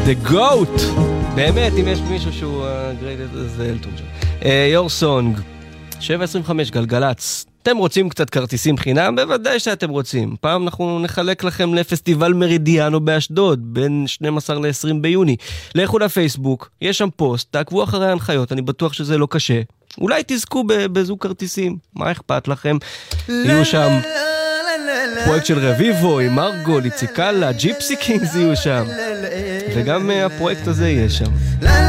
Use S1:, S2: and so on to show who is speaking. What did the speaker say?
S1: The Goat. באמת, אם יש מישהו שהוא great, זה אלטון ג'ון. Your Song. 7:25 גלגלץ. אתם רוצים קצת כרטיסים חינם? בוודאי שאתם רוצים. פעם אנחנו נחלק לכם לפסטיבל מרידיאנו באשדוד, בין 12 ל-20 ביוני. לכו לפייסבוק, יש שם פוסט, תעקבו אחרי ההנחיות, אני בטוח שזה לא קשה. אולי תזכו בזוג כרטיסים, מה אכפת לכם? יהיו שם פרויקט של רביבו, עם מרגו, ליציקלה, ג'יפסי קינגס יהיו שם. וגם הפרויקט הזה יהיה שם.